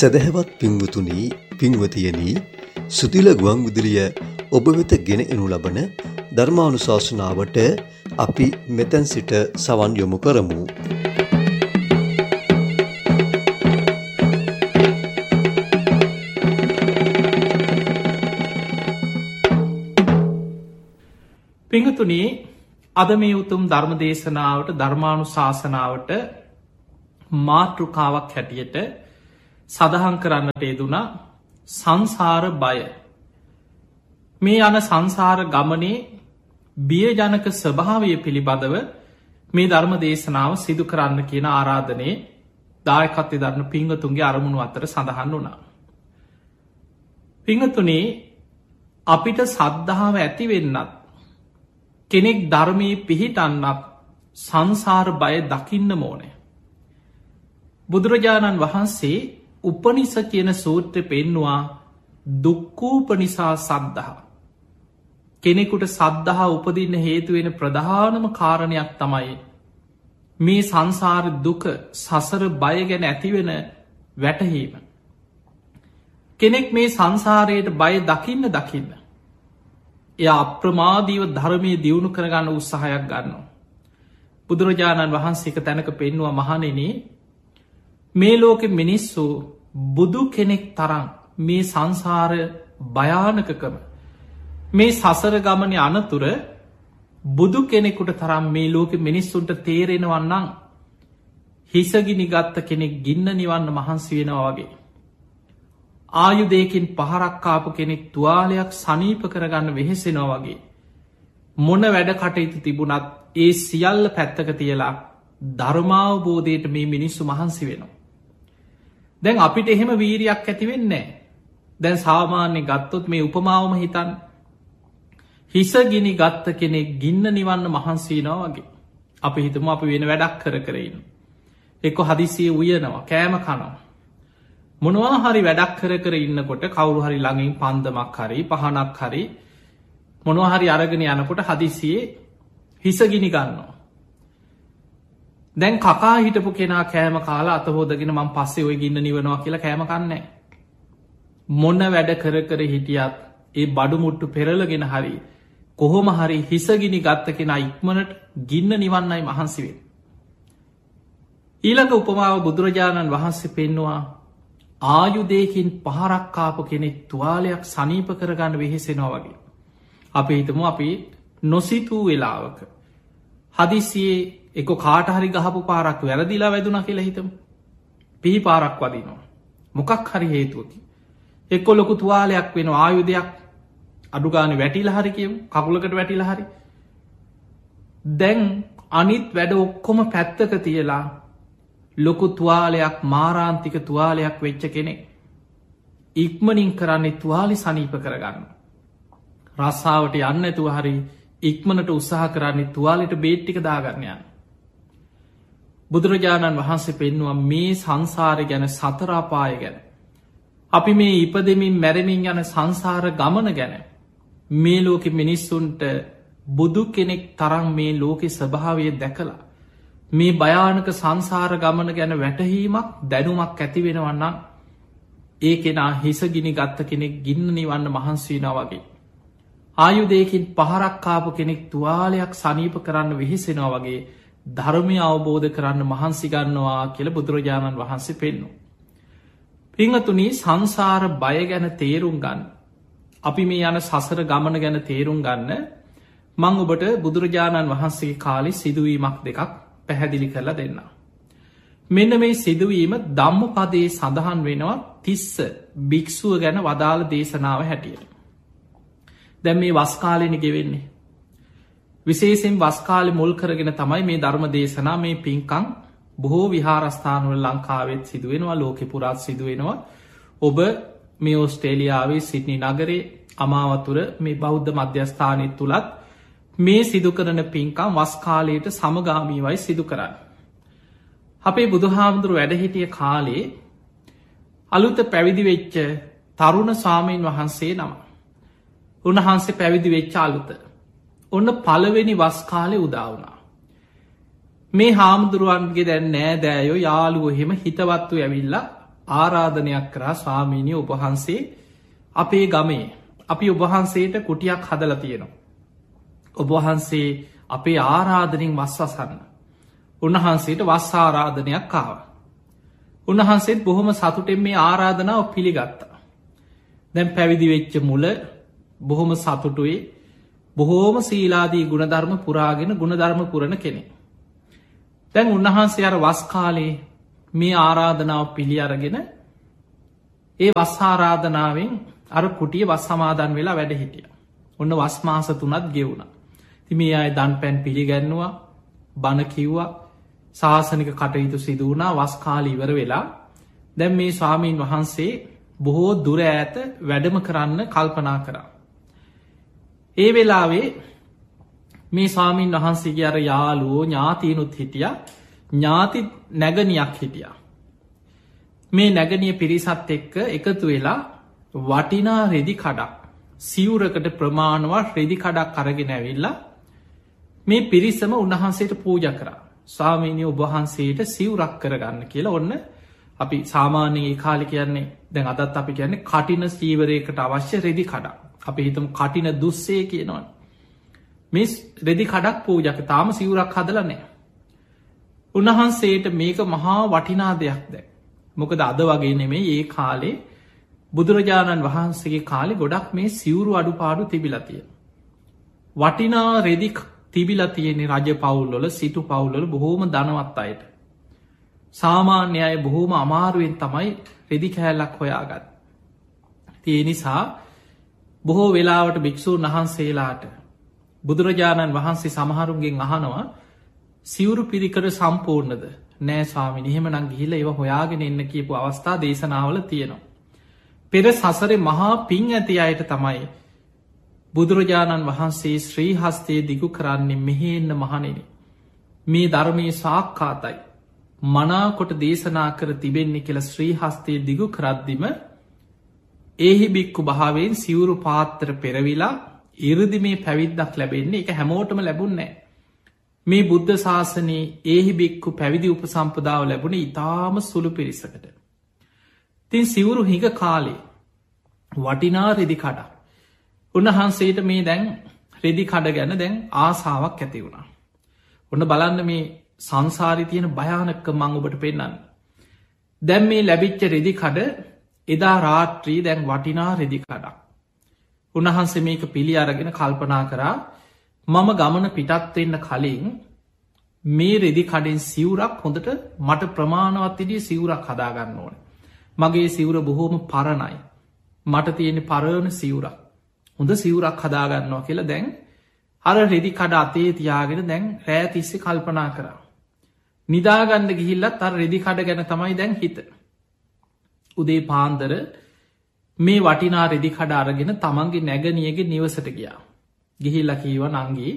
සදහැවත් පින්වතුනි පින්වතියනි සුතිල ගුවන් විදුලිය ඔබ වෙත ගෙන එනු ලබන ධර්මානුශාසනාවට අපි මෙතැන් සිට සවන් යොමු කරමු. පින්වතුනි අද මේ උතුම් ධර්ම දේශනාවට ධර්මානුශාසනාවට මාතෘකාවක් හැටියට සඳහන් කරන්නට යෙදුනා සංසාර බය. මේ යන සංසාර ගමනේ බියජනක ස්වභාවය පිළිබඳව මේ ධර්ම දේශනාව සිදු කරන්න කියන ආරාධනයේ දායකත්වය දරන පින්වතුන්ගේ අරමුණු අතර සඳහන් වුණා. පින්වතුනි අපිට සද්ධාව ඇතිවෙන්නත් කෙනෙක් ධර්මයේ පිහිටන්නත් සංසාර බය දකින්න ඕනේ. බුදුරජාණන් වහන්සේ උපනිස කියන සූත්‍ර පෙන්නවා දුක්ඛූපනිසා සද්ධා. කෙනෙකුට සද්ධහා උපදින්න හේතුවෙන ප්‍රධානම කාරණයක් තමයි මේ සංසාර දුක සසර බය ගැන ඇතිවෙන වැටහීම. කෙනෙක් මේ සංසාරයට බය දකින්න එය අප්‍රමාදීව ධර්මය දියුණු කරගන්න උත්සාහයක් ගන්නවා. බුදුරජාණන් වහන්සේක තැනක පෙන්වා මහණෙනි මේ ලෝකෙ මිනිස්සු බුදු කෙනෙක් තරම් මේ සංසාර භයානකකම මේ සසර ගමන අනතුර බුදු කෙනෙකුට තරම් මේ ලෝකෙ මිනිස්සුන්ට තේරෙනවන්නම් හිසගිනි ගත්ත කෙනෙක් ගින්න නිවන්න මහන්සි වෙනවා වගේ. ආයුදයකින් පහරක්කාපු කෙනෙක් තුවාලයක් සනීප කරගන්න වෙහෙසෙනවා වගේ. මොන වැඩ කටයුතු තිබුණත් ඒ සියල්ල පැත්තක තියලා ධර්මාවබෝධයට මේ මිනිස්සු මහන්සි වෙනවා. දැන් අපිට එහෙම වීරියක් ඇතිවෙන්නේ. දැන් සාමාන්‍ය ගත්තොත් මේ උපමාවම හිතන් හිසගිනි ගත්ත කෙනෙක් ගින්න නිවන්න මහන්සීනවා වගේ. අපි හිතම අපි වෙන වැඩක් කරන්න. එක්ක හදිසිය උයනවා කෑම කනවා. මොනවා හරි වැඩක් කර ඉන්නකොට කවුරු හරි ළඟින් පන්දමක් හරි පහනක් හරි මොනහරි අරගෙන යනකොට හදිසියේ හිසගිනි ගන්නවා. දැන් කකා හිටපු කෙනා කෑම කාලා අතහෝදගෙන මං පස්සේ ඔය ගින්න නිවනවා කියලා කෑම කන්නේ. මොන්න වැඩ කර හිටියත් ඒ බඩුමුට්ටු පෙරලගෙන හරි කොහොම හරි හිසගිනි ගත්ත කෙනා ඉක්මනට ගින්න නිවන්නයි මහන්සිවෙන්. ඊළඟ උපමාව බුදුරජාණන් වහන්සේ පෙන්නවා ආයුදයකින් පහරක්කාපු කෙනෙක් තුවාලයක් සනීප කරගන්න වෙහෙසෙනවා වගේ. අපි හිතමු අපි නොසිතූ වෙලාවක හදිසියේ එක කාටහරි ගහපු පාරක් වැරදිලා වැදුනා කියලා හිතම පිහි පාරක් වදිනවා. මොකක් හරි හේතුවකි. එක්කො ලොකු තුවාලයක් වෙන ආයුධයක් අඩුගාන වැටිල හරි කියමු කකුලකට වැටිල හරි. දැන් අනිත් වැඩ ඔක්කොම පැත්තක තියලා ලොකු තුවාලයක් මාරාන්තික තුවාලයක් වෙච්ච කෙනෙක් ඉක්මනින් කරන්නේ තුවාලි සනීප කරගන්න. රස්සාාවට යන්න ඇතුව හරි ඉක්මනට උත්සාහ කරන්නේ තුවාලට බේට්ටික දාගන්නයන්. බුදුරජාණන් වහන්සේ පෙන්නවා මේ සංසාරය ගැන සතරාපාය ගැන. අපි මේ ඉපදමින් මැරමින් යන සංසාර ගමන ගැන මේ ලෝකෙ මිනිස්සුන්ට බුදු කෙනෙක් තරම් මේ ලෝකෙ ස්වභාවය දැකලා මේ භයානක සංසාර ගමන ගැන වැටහීමක් දැනුමක් ඇති වෙනවන්නම් ඒ කෙනා හිසගිනි ගත්ත කෙනෙක් ගින්න නිවන්න මහන්සීනා වගේ. ආයුදයකින් පහරක්කාපු කෙනෙක් තුවාලයක් සනීප කරන්න වෙහිසෙනවා වගේ ධර්මය අවබෝධ කරන්න මහන්සිගන්නවා කියල බුදුරජාණන් වහන්සේ පෙන්නු. පිංහතුනී සංසාර බය ගැන තේරුම් ගන්න. අපි මේ යන සසර ගමන ගැන තේරුම් ගන්න මං ඔබට බුදුරජාණන් වහන්සේ කාලි සිදුවීමක් දෙකක් පැහැදිලි කරලා දෙන්න. මෙන්න මේ සිදුවීම ධම්ම පදයේ සඳහන් වෙනවා තිස්ස භික්‍ෂුව ගැන වදාළ දේශනාව හැටියට. දැම් මේ වස්කාලෙන ගෙවෙන්නේ. විශේෂෙන් වස්කාලෙ මුල් කරගෙන තමයි මේ ධර්ම දේශනා මේ පින්කං බොහෝ විහාරස්ථානුවල ලංකාවෙත් සිදුවෙනවා ලෝකෙ පුරාත් සිදුවෙනවා. ඔබ මේ ඔස්ට්‍රේලියාවේ සිට්නි නගරේ අමාවතුර මේ බෞද්ධ මධ්‍යස්ථානය තුළත් මේ සිදු කරන පින්කම් වස්කාලයට සමගාමීවයි සිදු කරන්න. අපේ බුදුහාමුදුරු වැඩහිටිය කාලේ අලුත පැවිදි වෙච්ච තරුණ ස්වාමීන් වහන්සේ නම. උන්වහන්සේ පැවිදි වෙච්ච අලුත. ඔන්න පළවෙනි වස්කාලෙ උදාවුණා. මේ හාමුදුරුවන්ගේ දැන් නෑ දෑයෝ යාළුව එහෙම හිතවත්තු ඇවිල්ලා ආරාධනයක් කරා ස්වාමීනි ඔබහන්සේ අපේ ගමේ අපි ඔබහන්සේට කුටියක් හදලා තියෙනවා. ඔබහන්සේ අපේ ආරාධනින් වස්වසන්න. උන්වහන්සේට වස් ආරාධනයක් ආව. උන්වහන්සේත් බොහොම සතුටෙන් මේ ආරාධනාව පිළිගත්තා. දැන් පැවිදි වෙච්ච මුල බොහොම සතුටුයි බොහෝම සීලාදී ගුණධර්ම පුරාගෙන ගුණධර්ම පුරණ කෙනෙ. දැන් උන්වහන්සේ අර වස් කාලේ මේ ආරාධනාව පිළි අරගෙන ඒ වස් ආරාධනාවෙන් අර කුටිය වස් සමාදන් වෙලා වැඩ හිටිය. ඔන්න වස් මාස 3ක් ගෙවුණ. ති මේ අය දන් පැන් පිළිගැන්නවා බණ කිව්වා ශාසනික කටයුතු සිදුවනා වස් කාල ඉවර වෙලා දැන් මේ ස්වාමීන් වහන්සේ බොහෝ දුර ඈත වැඩම කරන්න කල්පනා කරා. ඒ වෙලාවේ මේ ස්වාමීන් වහන්සේගේ අර යාළුවෝ ඥාතීනුත් හිටිය ඥාති නැගනියක් හිටිය. මේ නැගනිය පිරිසත් එක්ක එකතු වෙලා වටිනා රෙදි කඩක් සිවුරකට ප්‍රමාණවත් රෙදි කඩක් අරගෙන ඇවිල්ලා මේ පිරිසම උන්වහන්සේට පූජ කරා. ස්වාමීනී ඔබහන්සේට සිවුරක් කරගන්න කියලා ඔන්න අපි සාමාන්‍යයේ කාලි කියන්නේ දැන් අදත් අපි කියන්නේ කටින සීවරයකට අවශ්‍ය රෙදි කඩක්. අපි හිතමු කටින දුස්සේ කියනවනේ. මේ රෙදි කඩක් පූජක තාම සිවුරක් හදලා නැහැ. උන්වහන්සේට මේක මහා වටිනා දෙයක් දැන්. මොකද අද වගේ නෙමෙයි ඒ කාලේ බුදුරජාණන් වහන්සේගේ කාලේ ගොඩක් මේ සිවුරු අඩුපාඩු තිබිලා තියෙනවා. වටිනා රෙදි තිබිලා තියෙන්නේ රජ පවුල්වල සිටු පවුල්වල බොහෝම ධනවත් අයට. සාමාන්‍ය අය බොහෝම අමාරුවෙන් තමයි රෙදි කෑල්ලක් හොයාගත්. ඒ නිසා බොහෝ වෙලාවට භික්ෂූන් වහන්සේලාට බුදුරජාණන් වහන්සේ සමහරුන්ගෙන් අහනවා සිවුරු පිරිකර සම්පූර්ණද නෑ ස්වාමිනි එහෙමනම් ගිහිල්ලා ඒව හොයාගෙන එන්න කියපු අවස්ථා දේශනාවල තියෙනවා. පෙර සසරේ මහා පින් ඇති අයට තමයි බුදුරජාණන් වහන්සේ ශ්‍රී හස්තය දිගු කරන්නේ මෙහෙන්න මහණෙනි. මේ ධර්මයේ සාක්කාතයි මනාකොට දේශනා කර තිබෙන්නේ කියලා ශ්‍රී හස්තය දිගු කරද්දිම ඒහි බික්කු භාවයෙන් සිවුරු පාත්තර පෙරවිලා ඉරදි මේ පැවිද්දක් ලැබෙන්නේ එක හැමෝටම ලැබුන්නේ. මේ බුද්ධ ශාසනයේ ඒහි බික්කු පැවිදි උපසම්පදාව ලැබුණ ඉතාම සුළු පිරිසකට. තින් සිවුරු හිඟ කාලේ වටිනා රෙදි කඩා. උන්වහන්සේට මේ දැන් රෙදි කඩ ගැන දැන් ආසාාවක් ඇති වුණා. ඔන්න බලන්න මේ සංසාරි තියෙන භයානක්ක මං ඔබට පෙන්න්න. දැම් මේ ලැබිච්ච රෙදි කඩ එදා රාත්‍රී දැන් වටිනා රෙදි කඩක්. උන්වහන්සේ මේක පිළි අරගෙන කල්පනා කරා මම ගමන පිටත්වෙන්න කලින් මේ රෙදි කඩෙන් සිවුරක් හොඳට මට ප්‍රමාණවත් ඉදිය සිවුරක් හදාගන්න ඕන. මගේ සිවුර බොහෝම පරණයි. මට තියෙන පරණ සිවුරක්. හොඳ සිවුරක් හදාගන්නවා කියලා දැන් අර රෙදි කඩ අතේ තියාගෙන දැන් රෑ තිස්සේ කල්පනා කරා. නිදාගන්න ගිහිල්ලත් අර රෙදි කඩ ගැන තමයි දැන් හිත. උදේ පාන්දර මේ වටිනා රෙදි කඩ අරගෙන තමන්ගේ නැගනියගේ නිවසට ගියා. ගිහිල්ල කීව නංගී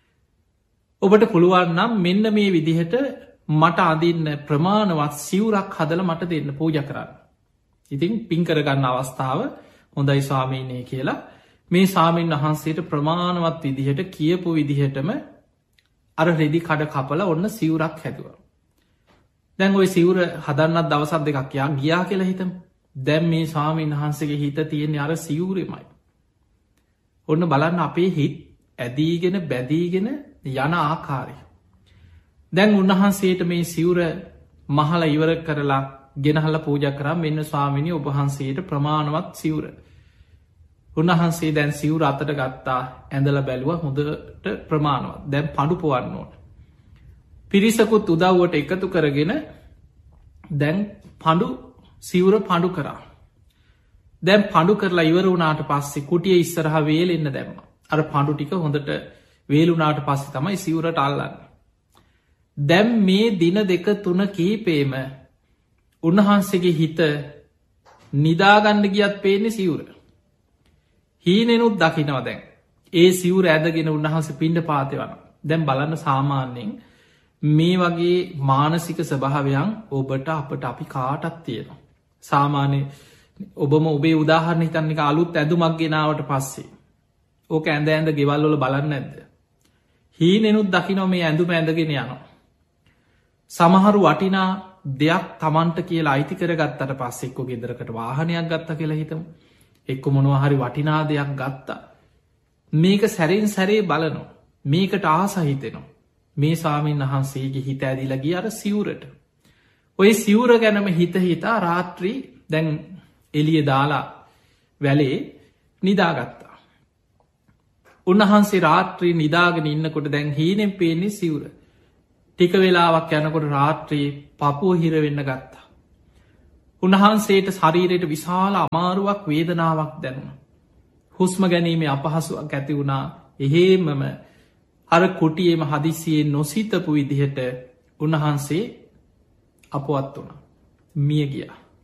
ඔබට පුළුවන් නම් මෙන්න මේ විදිහට මට අදින්න ප්‍රමාණවත් සිවුරක් හදල මට දෙන්න පූජ කරන්න. ඉතින් පින් කරගන්න අවස්ථාව හොඳයි ස්වාමීනය කියලා මේ සාමීන් වහන්සේට ප්‍රමාණවත් විදිහට කියපු විදිහටම අර රෙදි කඩ කපල ඔන්න සිවුරක් හැදුව. දැන් ඔය සිවුර හදන්නත් දවසත් දෙකක් යා ගියා කියලා හිතම දැම් මේ ස්වාමීන් වහන්සේගේ හිත තියෙන්නේ අර සිවුරෙමයි. ඔන්න බලන්න අපේ හිත් ඇදීගෙන බැදීගෙන යන ආකාරය. දැන් උන්වහන්සේට මේ සිවුර මහල ඉවර කරලා ගෙනහල පූජ කරා මෙන්න ස්වාමිනි ඔබහන්සේට ප්‍රමාණවත් සිවුර. උන්වහන්සේ දැන් සිවුර අතට ගත්තා ඇඳල බැලුව හොඳට ප්‍රමාණවත් දැන් පඩු පොවන්න ඕට. පිරිසකුත් උදව්වට එකතු කරගෙන දැන් පඩු සිවුර පඩු කරා. දැන් පඩු කරලා ඉවර වුණාට පස්සේ කුටිය ඉස්සරහ වේලෙන්න දැම්ම. අර පඩු ටික හොඳට වේලුනාට පස්සේ තමයි සිවුරට අල්ලන්න. දැම් මේ දින දෙක තුන කීපේම උන්වහන්සේගේ හිත නිදාගන්න ගියත් පේන්නේ සිවුර. හීනෙනුත් දකිනවා දැන් ඒ සිවුර ඇදගෙන උන්වහන්සේ පිණ්ඩ පාති වන දැන් බලන්න සාමාන්‍යයෙන් මේ වගේ මානසික ස්වභාවයන් ඔබට අපට අපි කාටත් තියෙනවා. සාමාන්‍ය ඔබම ඔබේ උදාහරණ හිතන්නක අලුත් ඇඳුමක් ගෙනාවට පස්සේ ඕක ඇඳ ඇඳ ගෙවල්ලොල බලන්න ඇද්ද. හීනෙනුත් දකිනො මේ ඇඳුම ඇඳගෙන යනවා. සමහරු වටිනා දෙයක් තමන්ට කියලා අයිති කර ගත්තට පස්ස එක්කො ගෙදරකට වාහනයක් ගත්ත කියලා හිතම එක්කො මොනවාහරි වටිනා දෙයක් ගත්තා මේක සැරෙන් සැරේ බලනො මේකට ආසහිතෙනවා මේ සාමීන් වහන්සේගේ හිත ඇදිල ගිය අර සිවුරට ඔය සිවුර ගැනම හිත හිතා රාත්‍රී දැන් එලිය දාලා වැලේ නිදාගත්තා උන්වහන්සේ රාත්‍රී නිදාගෙන ඉන්නකොට දැන් හීනෙන් පේන්නේ සිවුර ටික වෙලාවක් යනකොට රාත්‍රී පපුුව හිරවෙන්න ගත්තා. උන්වහන්සේට ශරීරයට විශාල අමාරුවක් වේදනාවක් දැනුණ. හුස්ම ගැනීමේ අපහසුවක් ඇති වුණා එහෙමම අර කුටියේම හදිසියෙන් නොසිතපු විදිහට උන්වහන්සේ අපවත් වුණ මිය ගියා.